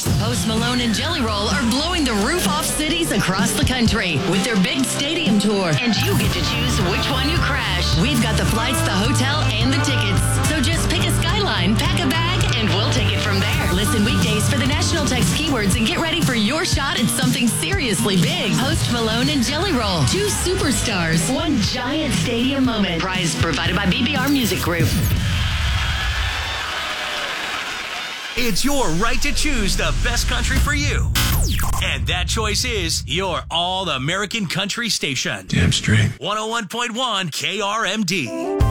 Post Malone and Jelly Roll are blowing the roof off cities across the country with their big stadium tour. And you get to choose which one you crash. We've got the flights, the hotel, and the tickets. So just pick a skyline, pack a bag, and we'll take it from there. Listen weekdays for the national text keywords and get ready for your shot at something seriously big. Post Malone and Jelly Roll. 2 superstars. 1 giant stadium moment. Prize provided by BBR Music Group. It's your right to choose the best country for you. And that choice is your All-American Country Station. Damn straight. 101.1 KRMD.